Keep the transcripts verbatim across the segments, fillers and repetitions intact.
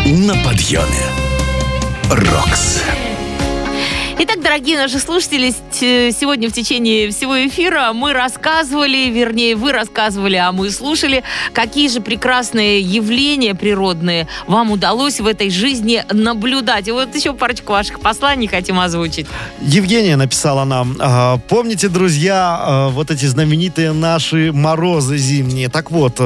На подъеме. Рокс. Итак, дорогие наши слушатели, сегодня в течение всего эфира мы рассказывали, вернее, вы рассказывали, а мы слушали, какие же прекрасные явления природные вам удалось в этой жизни наблюдать. И вот еще парочку ваших посланий хотим озвучить. Евгения написала нам: помните, друзья, вот эти знаменитые наши морозы зимние? Так вот,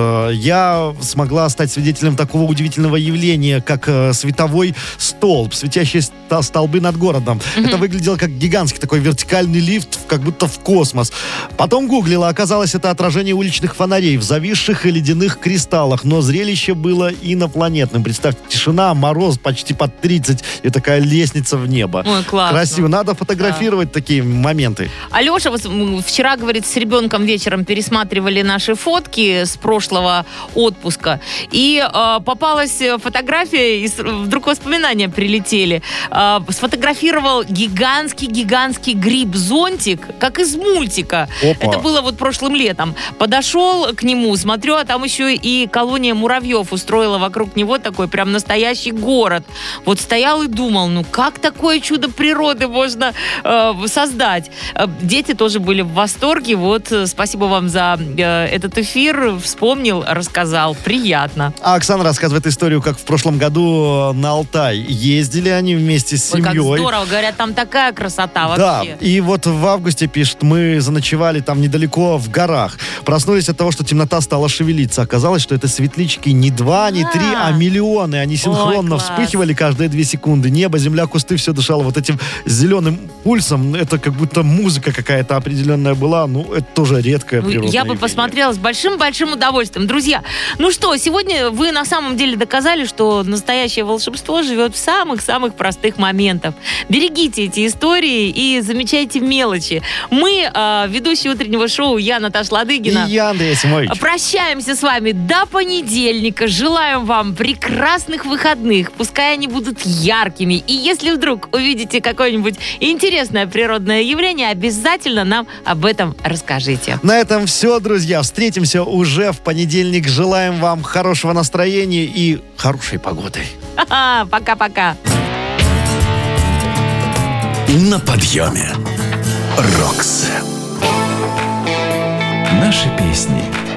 я смогла стать свидетелем такого удивительного явления, как световой столб, светящие столбы над городом. Это выглядело как гигантский такой вертикальный лифт, как будто в космос. Потом гуглила, оказалось, это отражение уличных фонарей в зависших и ледяных кристаллах, но зрелище было инопланетным. Представьте, тишина, мороз почти под тридцать и такая лестница в небо. Ой, классно. Красиво. Надо фотографировать, да, такие моменты. Алеша вот вчера, говорит, с ребенком вечером пересматривали наши фотки с прошлого отпуска, и э, попалась фотография, и вдруг воспоминания прилетели. Э, сфотографировал гигантский-гигантский гриб-зонтик, как из мультика. Опа. Это было вот прошлым летом. Подошел к нему, смотрю, а там еще и колония муравьев устроила вокруг него такой прям настоящий город. Вот стоял и думал, ну как такое чудо природы можно э, создать? Дети тоже были в восторге. Вот, спасибо вам за э, этот эфир. Вспомнил, рассказал. Приятно. А Оксана рассказывает историю, как в прошлом году на Алтай ездили они вместе с Ой, семьей. как здорово. Говорят, там такая красота Да, вообще. и вот в августе, пишет, мы заночевали там недалеко в горах. Проснулись от того, что темнота стала шевелиться. Оказалось, что это светлячки не два, не А. три, а миллионы. Они синхронно Ой, класс. вспыхивали каждые две секунды. Небо, земля, кусты, все дышало вот этим зеленым пульсом. Это как будто музыка какая-то определенная была. Ну, это тоже редкое природное Я бы явление. посмотрела с большим-большим удовольствием. Друзья, ну что, сегодня вы на самом деле доказали, что настоящее волшебство живет в самых-самых простых моментах. Берегите эти истории и замечайте мелочи. Мы, э, ведущие утреннего шоу, я, Наташа Ладыгина, И я, Андрей Симович. прощаемся с вами до понедельника. Желаем вам прекрасных выходных. Пускай они будут яркими. И если вдруг увидите какое-нибудь интересное природное явление, обязательно нам об этом расскажите. На этом все, друзья. Встретимся уже в понедельник. Желаем вам хорошего настроения и хорошей погоды. Ха-ха, пока-пока. На подъеме. Рокс. Наши песни.